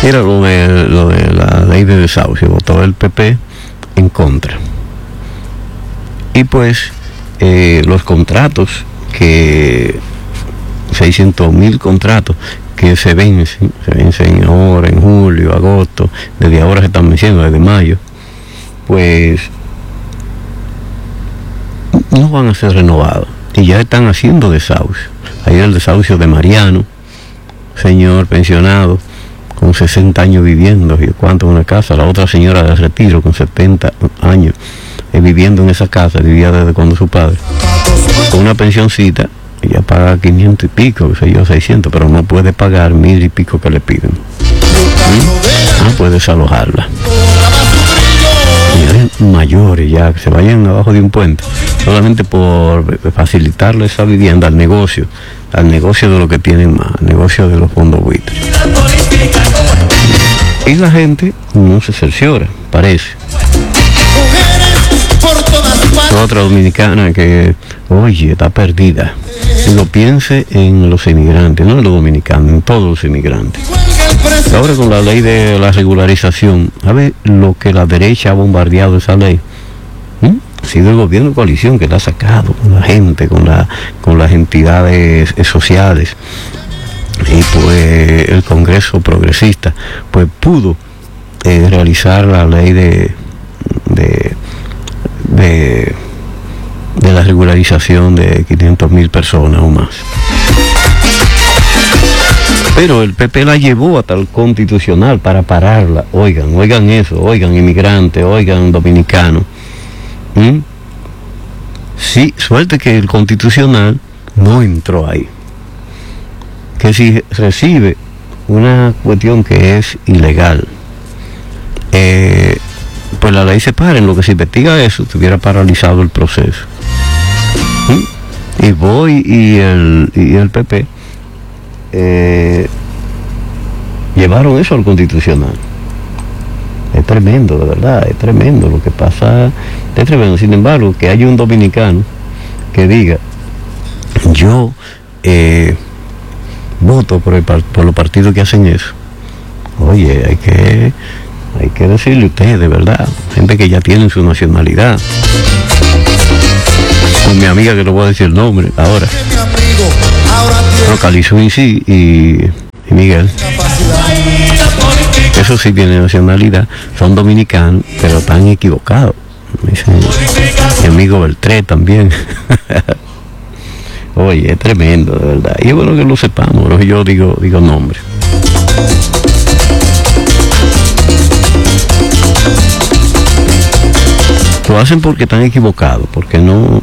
Mira, lo de la ley de desahucio, votó el PP en contra. Y pues los contratos, que 600.000 contratos que se vencen ahora en julio, agosto, desde ahora se están venciendo, desde mayo, pues no van a ser renovados y ya están haciendo desahucio. Hay el desahucio de Mariano, señor pensionado con 60 años viviendo, y cuánto en una casa. La otra señora de retiro con 70 años viviendo en esa casa, vivía desde cuando su padre, con una pensioncita. Ella paga 500 y pico, 600, pero no puede pagar 1000 y pico que le piden. No puede desalojarla. Señores mayores ya, que se vayan abajo de un puente, solamente por facilitarle esa vivienda al negocio de lo que tienen más, al negocio de los fondos buitres. Y la gente no se cerciora, parece. Otra dominicana que, oye, está perdida. Lo piense en los inmigrantes, no en los dominicanos, en todos los inmigrantes. Ahora con la ley de la regularización, ¿sabe lo que la derecha ha bombardeado esa ley? Ha sido el gobierno de coalición que la ha sacado con la gente, con las entidades sociales. Y pues el Congreso progresista pues pudo realizar la ley de la regularización de 500.000 personas o más. Pero el PP la llevó hasta el Constitucional para pararla. Oigan eso, oigan inmigrantes, oigan dominicanos. Sí, suerte que el Constitucional no entró ahí. Que si recibe una cuestión que es ilegal, pues la ley se para. En lo que se investiga eso, estuviera paralizado el proceso. Y Boy y el PP llevaron eso al Constitucional. Es tremendo, de verdad, es tremendo lo que pasa, es tremendo. Sin embargo, que haya un dominicano que diga, yo voto por los partidos que hacen eso. Oye, hay que decirle a ustedes, de verdad, gente que ya tienen su nacionalidad. Con mi amiga, que no voy a decir el nombre ahora, Calizo y Miguel, eso sí tiene nacionalidad, son dominicanos, pero están equivocados. Mi amigo Beltré también. Oye, es tremendo, de verdad. Y es bueno que lo sepamos, ¿no? Yo digo nombre. Lo hacen porque están equivocados, porque no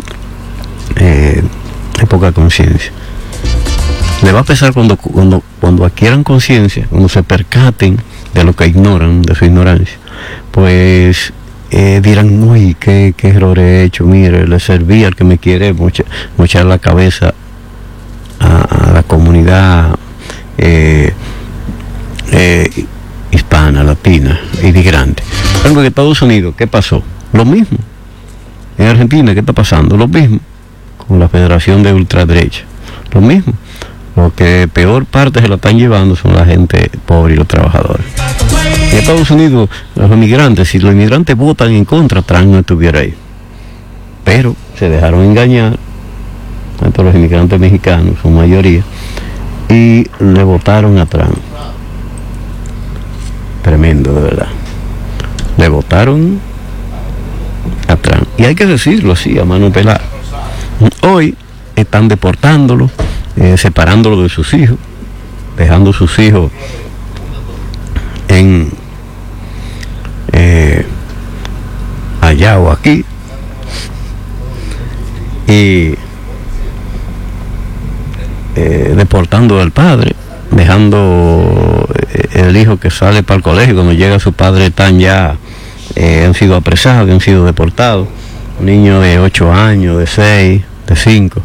hay poca conciencia. Le va a pesar cuando adquieran conciencia, cuando se percaten de lo que ignoran, de su ignorancia, pues dirán, uy, qué error he hecho, mire, le serví al que me quiere mochar la cabeza a la comunidad hispana, latina, inmigrante. Pero en Estados Unidos, ¿qué pasó? Lo mismo. En Argentina, ¿qué está pasando? Lo mismo. Con la Federación de Ultraderecha. Lo mismo. Lo que peor parte se la están llevando son la gente pobre y los trabajadores. En Estados Unidos, los inmigrantes, si los inmigrantes votan en contra, Trump no estuviera ahí. Pero se dejaron engañar, tanto los inmigrantes mexicanos, su mayoría, y le votaron a Trump. Tremendo, de verdad. Le votaron a Trump. Y hay que decirlo así, a mano pelada. Hoy están deportándolo, separándolo de sus hijos, dejando sus hijos en allá o aquí, y deportando al padre, dejando el hijo que sale para el colegio. Cuando llega su padre están ya han sido apresados, han sido deportados. Un niño de 8 años, de 6, de 5.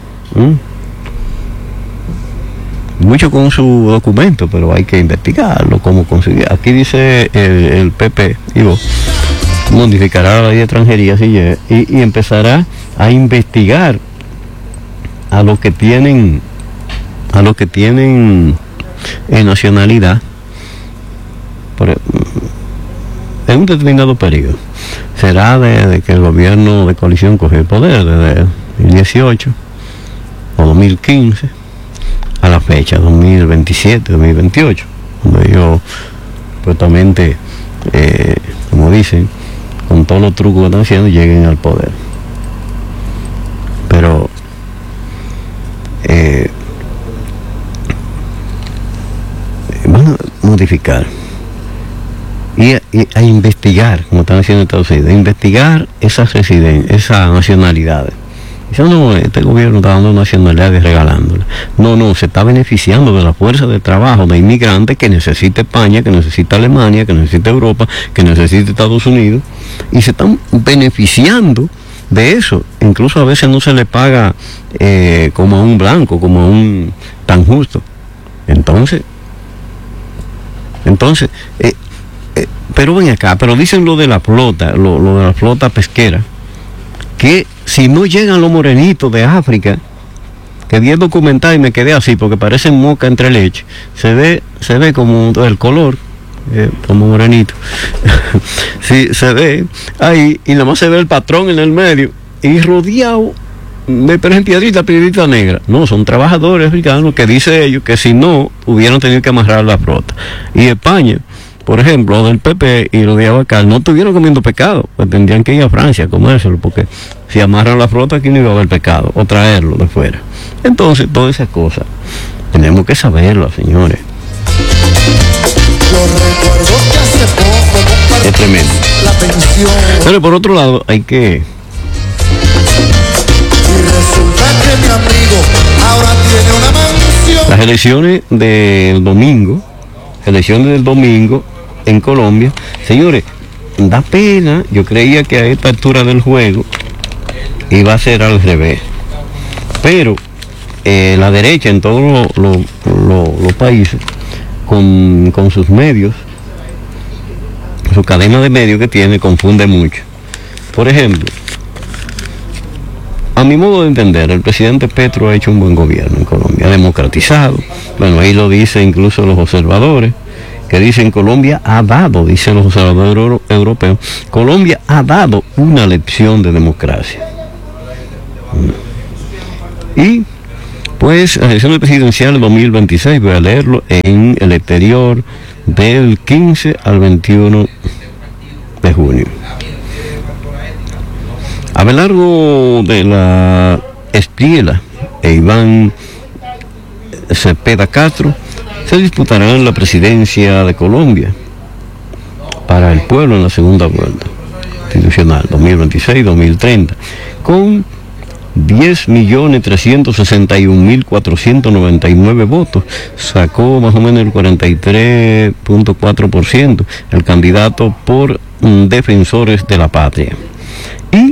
Mucho con su documento, pero hay que investigarlo, cómo conseguir. Aquí dice el PP, modificará la ley de extranjería y empezará a investigar a los que tienen nacionalidad en un determinado periodo. Será de que el gobierno de coalición cogió el poder desde 2018 o 2015 a la fecha 2027, 2028, cuando ellos supuestamente, como dicen, con todos los trucos que están haciendo, lleguen al poder. Pero van a modificar y a investigar, como están haciendo en Estados Unidos, a investigar esas nacionalidades. Dice, no, este gobierno está dando nacionalidades regalándolas. No, se está beneficiando de la fuerza de trabajo de inmigrantes que necesita España, que necesita Alemania, que necesita Europa, que necesita Estados Unidos, y se están beneficiando de eso. Incluso a veces no se le paga como a un blanco, como a un tan justo. Entonces, pero ven acá, pero dicen lo de la flota, lo de la flota pesquera, que si no llegan los morenitos de África, que vi el documental y me quedé así, porque parecen moca entre leche, se ve como el color, como morenito, sí, se ve ahí, y nada más se ve el patrón en el medio, y rodeado de piedrita negra. No, son trabajadores africanos que dice ellos que si no, hubieran tenido que amarrar la flota. Y España, por ejemplo, del PP y los de Abacal, no estuvieron comiendo pescado, pues tendrían que ir a Francia a comérselo, porque si amarran la flota aquí no iba a haber pescado, o traerlo de fuera. Entonces, todas esas cosas, tenemos que saberlo, señores. Es tremendo. Pero por otro lado, hay que... Las elecciones del domingo en Colombia, señores, da pena. Yo creía que a esta altura del juego iba a ser al revés, pero la derecha en todos los países, con sus medios, su cadena de medios que tiene, confunde mucho. Por ejemplo, a mi modo de entender, el presidente Petro ha hecho un buen gobierno en Colombia, ha democratizado. Bueno, ahí lo dicen incluso los observadores, que dicen Colombia ha dado, dicen los observadores europeos, Colombia ha dado una lección de democracia. Y pues las elecciones presidenciales 2026, voy a leerlo, en el exterior del 15 al 21 de junio. Abelardo de la Espriella e Iván Cepeda Castro se disputarán la presidencia de Colombia para el pueblo en la segunda vuelta institucional 2026-2030 con 10.361.499 votos. Sacó más o menos el 43.4% el candidato por Defensores de la Patria, y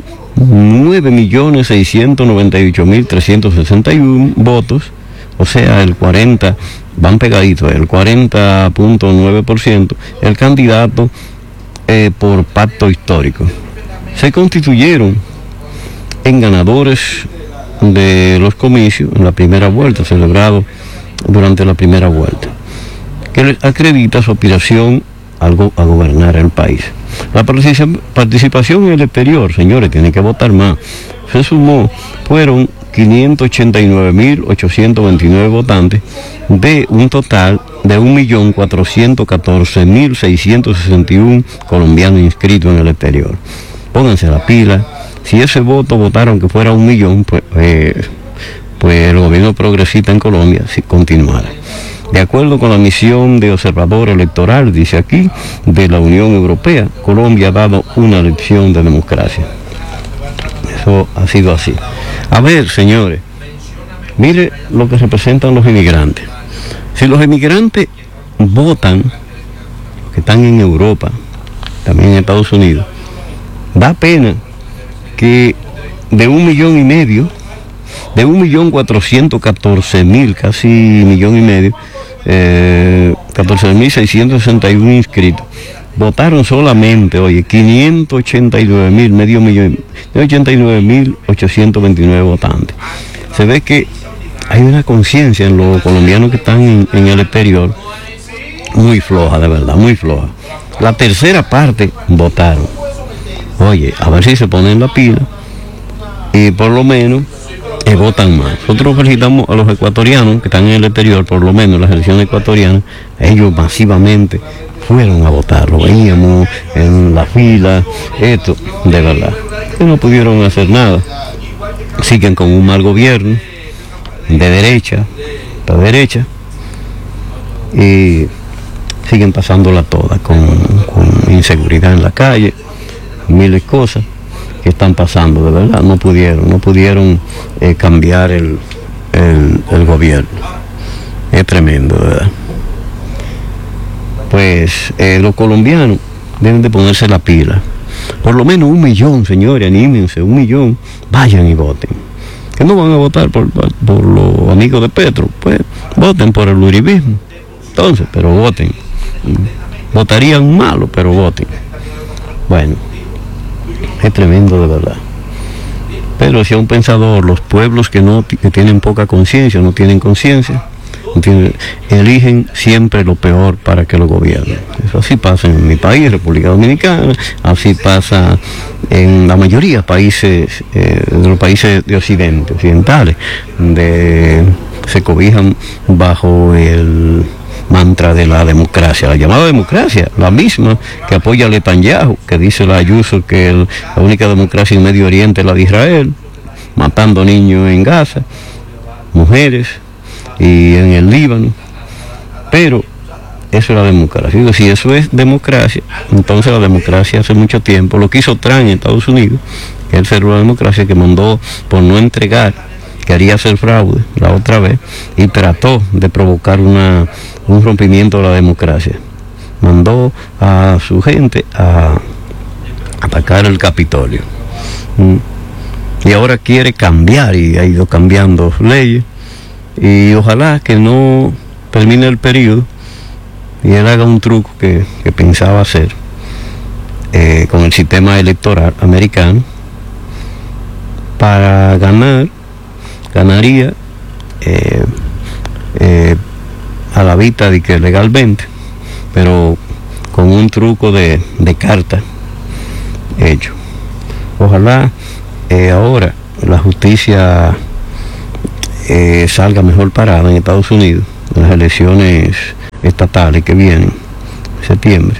9.698.361 votos, o sea, el 40%, van pegaditos, el 40.9%, el candidato por Pacto Histórico. Se constituyeron en ganadores de los comicios en la primera vuelta, celebrado durante la primera vuelta, que les acredita su aspiración a gobernar el país. La participación en el exterior, señores, tienen que votar más. Se sumó, fueron 589.829 votantes de un total de 1.414.661 colombianos inscritos en el exterior. Pónganse la pila. Si ese voto votaron que fuera 1 millón, pues el gobierno progresista en Colombia sí continuará. De acuerdo con la misión de observador electoral, dice aquí, de la Unión Europea, Colombia ha dado una lección de democracia. Eso ha sido así. A ver, señores, mire lo que representan los inmigrantes. Si los inmigrantes votan, que están en Europa, también en Estados Unidos, da pena que de 1,5 millones, de 1.414.000, casi 1,5 millones, 14.661 inscritos, votaron solamente, oye, 589.000, medio millón, 89.829 votantes. Se ve que hay una conciencia en los colombianos que están en el exterior muy floja, de verdad, muy floja. la tercera parte votaron. Oye, a ver si se ponen la pila y por lo menos votan más. Nosotros felicitamos a los ecuatorianos que están en el exterior, por lo menos las elecciones ecuatorianas, ellos masivamente fueron a votar, lo veíamos en la fila, esto, de verdad, que no pudieron hacer nada, siguen con un mal gobierno, de derecha, para derecha, y siguen pasándola toda, con inseguridad en la calle, miles de cosas que están pasando, de verdad, no pudieron cambiar el gobierno, es tremendo, de verdad. Pues los colombianos deben de ponerse la pila. Por lo menos 1 millón, señores, anímense, 1 millón, vayan y voten. Que no van a votar por los amigos de Petro, pues voten por el uribismo. Entonces, pero voten. Votarían malo, pero voten. Bueno, es tremendo de verdad. Pero si a un pensador, los pueblos que tienen poca conciencia, no tienen conciencia, eligen siempre lo peor para que lo gobiernen. Eso así pasa en mi país, República Dominicana, así pasa en la mayoría de países, de los países de occidentales, donde se cobijan bajo el mantra de la democracia, la llamada democracia, la misma que apoya a Netanyahu, que dice la Ayuso que la única democracia en Medio Oriente es la de Israel, matando niños en Gaza, mujeres, y en el Líbano. Pero eso es la democracia. Digo, si eso es democracia, entonces la democracia hace mucho tiempo lo que hizo Trump en Estados Unidos, que él cerró la democracia, que mandó por no entregar, quería hacer fraude la otra vez y trató de provocar un rompimiento de la democracia. Mandó a su gente a atacar el Capitolio. Y ahora quiere cambiar y ha ido cambiando leyes. Y ojalá que no termine el periodo y él haga un truco que pensaba hacer con el sistema electoral americano para ganaría a la vista de que legalmente, pero con un truco de carta hecho. Ojalá ahora la justicia salga mejor parada en Estados Unidos en las elecciones estatales que vienen en septiembre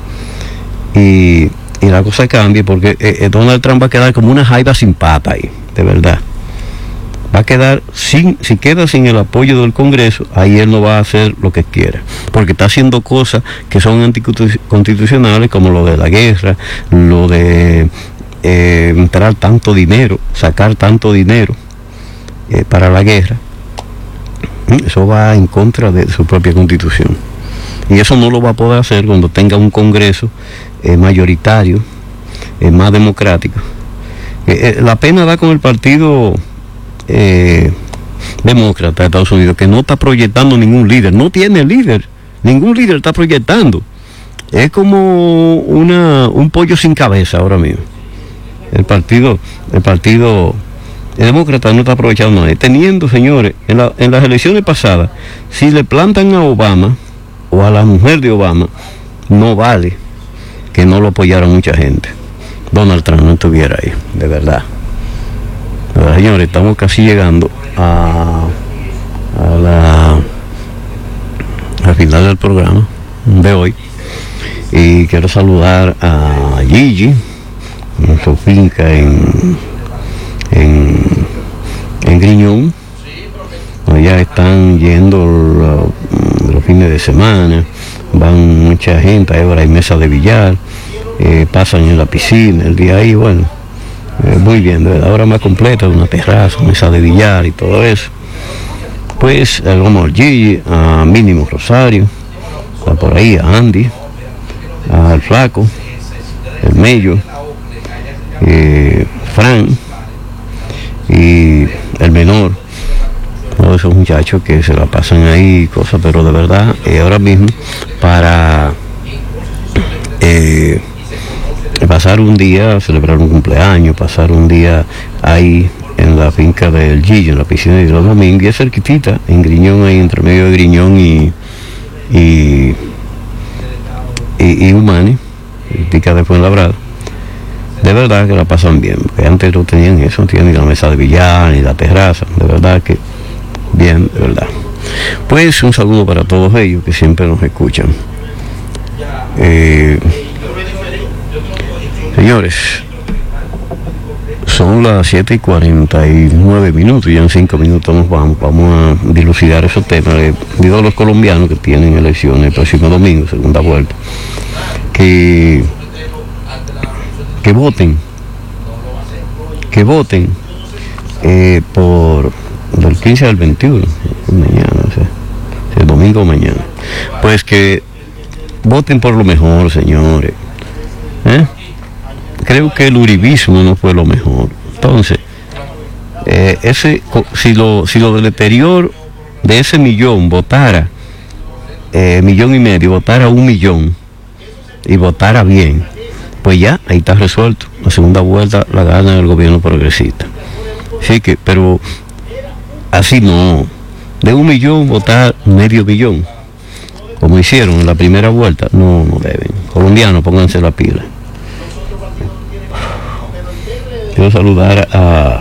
y la cosa cambie, porque Donald Trump va a quedar como una jaiba sin pata ahí, de verdad. Va a quedar si queda sin el apoyo del Congreso, ahí él no va a hacer lo que quiera, porque está haciendo cosas que son anticonstitucionales, como lo de la guerra, lo de entrar tanto dinero, sacar tanto dinero para la guerra. Eso va en contra de su propia constitución, y eso no lo va a poder hacer cuando tenga un Congreso mayoritario, más democrático. La pena da con el partido demócrata de Estados Unidos, que no está proyectando ningún líder, no tiene líder, ningún líder está proyectando. Es como un pollo sin cabeza ahora mismo. El partido demócrata no está aprovechando nada. Teniendo, señores, en las elecciones pasadas, si le plantan a Obama o a la mujer de Obama, no vale que no lo apoyara mucha gente. Donald Trump no estuviera ahí, de verdad. Pero, señores, estamos casi llegando al final del programa de hoy, y quiero saludar a Gigi en su finca en Griñón. Ya están yendo los fines de semana, van mucha gente, ahora hay mesa de billar, pasan en la piscina el día ahí, bueno, muy bien, de verdad, ahora más completa, una terraza, mesa de billar y todo eso. Pues vamos al Gigi, a Mínimo Rosario, está por ahí, a Andy, al Flaco, el Mello, Fran y el Menor, todos esos muchachos que se la pasan ahí, cosas, pero de verdad, ahora mismo, para pasar un día, celebrar un cumpleaños, pasar un día ahí en la finca del Gillo, en la piscina de los Domingos, y es cerquitita, en Griñón, ahí entre medio de Griñón y y Humani, Pica de Fuenlabrada, de verdad que la pasan bien, porque antes no tenían eso, no tenían ni la mesa de billar, ni la terraza, de verdad que bien, de verdad. Pues un saludo para todos ellos que siempre nos escuchan. Señores, son las 7:49, ya en 5 minutos nos vamos a dilucidar esos temas. Digo a los colombianos que tienen elecciones el próximo domingo, segunda vuelta, que voten por del 15 al 21, mañana, o sea, el domingo o mañana, pues que voten por lo mejor, señores. Creo que el uribismo no fue lo mejor. Entonces, si lo del exterior de ese millón votara, 1,5 millones, votara 1 millón y votara bien, pues ya, ahí está resuelto. La segunda vuelta la gana el gobierno progresista. Así que, pero así no. De 1 millón votar 0,5 millón, como hicieron en la primera vuelta, no deben. Colombianos, pónganse la pila. Quiero saludar a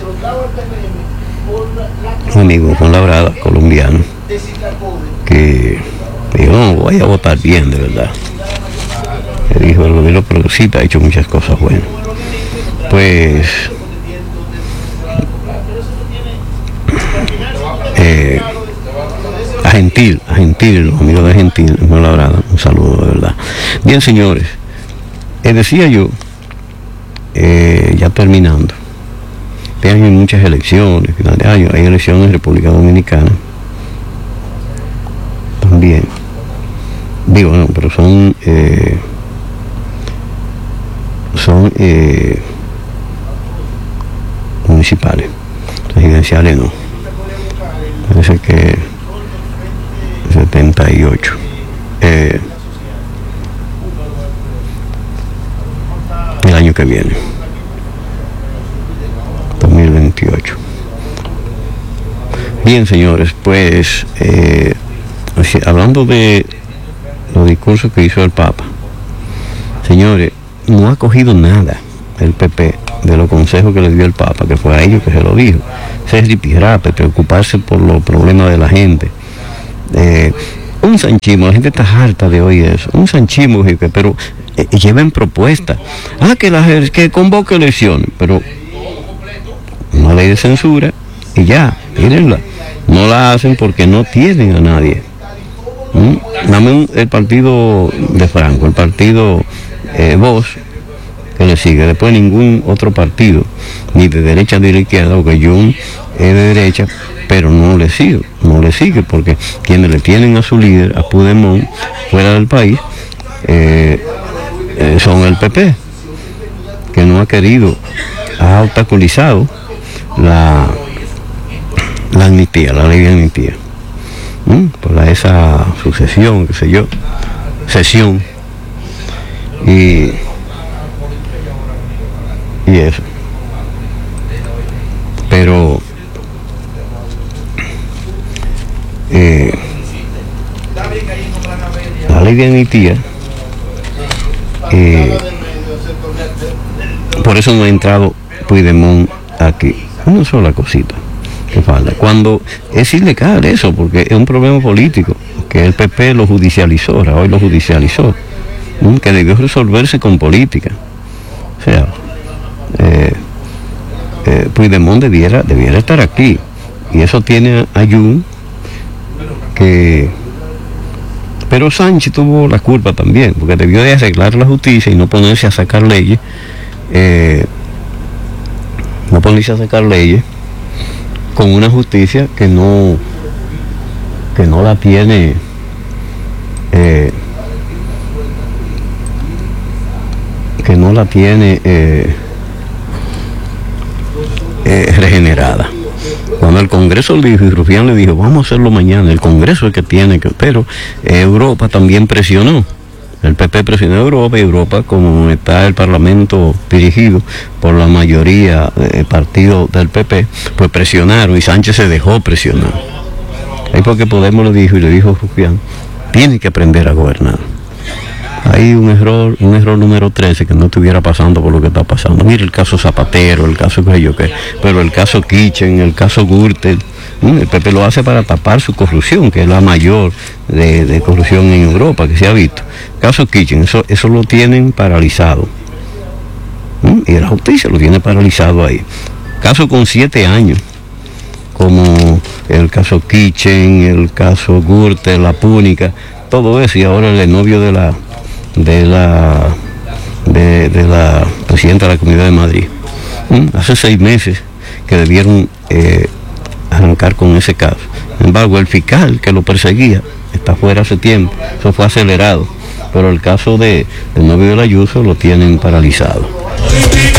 un amigo con labrada colombiano que dijo, no, voy a votar bien, de verdad. Le dijo, el gobierno progresista ha hecho muchas cosas buenas. Pues a Gentil, los amigos de Gentil, con labrada, un saludo, de verdad. Bien, señores, decía yo, ya terminando, este año hay muchas elecciones, final de año hay elecciones en República Dominicana también, digo, no, pero son municipales, residenciales no, parece que 78, el año que viene, 2028. Bien, señores, pues hablando de los discursos que hizo el Papa, señores, no ha cogido nada el PP de los consejos que le dio el Papa, que fue a ellos que se lo dijo. Ser ripirrape, preocuparse por los problemas de la gente. Un sanchismo, la gente está harta de oír eso, un sanchismo, pero lleven propuestas. Que convoque elecciones, pero una ley de censura y ya, mírenla. No la hacen porque no tienen a nadie. Dame el partido de Franco, el partido Voz, que le sigue. Después ningún otro partido, ni de derecha ni de izquierda, porque Jun es de derecha, pero no le sigue, porque quienes le tienen a su líder, a Puigdemont, fuera del país, son el PP, que no ha querido, ha obstaculizado la amnistía, la ley de amnistía, por esa sucesión, qué sé yo, sesión, y eso. Pero la ley de amnistía, por eso no ha entrado Puigdemont aquí. Una sola cosita que falta. Cuando es ilegal eso, porque es un problema político, que el PP lo judicializó, hoy lo judicializó, que debió resolverse con política. O sea, Puigdemont debiera estar aquí, y eso tiene a Jun, que... Pero Sánchez tuvo la culpa también, porque debió de arreglar la justicia y no ponerse a sacar leyes, con una justicia que no la tiene, regenerada. Cuando el Congreso le dijo, y Rufián le dijo, vamos a hacerlo mañana, el Congreso es que tiene que, pero Europa también presionó. El PP presionó a Europa, y Europa, como está el Parlamento dirigido por la mayoría del partido del PP, pues presionaron, y Sánchez se dejó presionar. Ahí porque Podemos le dijo, y le dijo Rufián, tiene que aprender a gobernar. hay un error número 13 que no estuviera pasando por lo que está pasando. Mire el caso Zapatero, el caso que yo qué, pero el caso Kitchen, el caso Gürtel, el PP lo hace para tapar su corrupción, que es la mayor de corrupción en Europa que se ha visto. Caso Kitchen, eso lo tienen paralizado. Y la justicia lo tiene paralizado ahí. Caso con 7 años, como el caso Kitchen, el caso Gürtel, la Púnica, todo eso, y ahora el novio de la presidenta de la Comunidad de Madrid. Hace 6 meses que debieron arrancar con ese caso. Sin embargo, el fiscal que lo perseguía está fuera hace tiempo, eso fue acelerado, pero el caso del novio de la Ayuso lo tienen paralizado.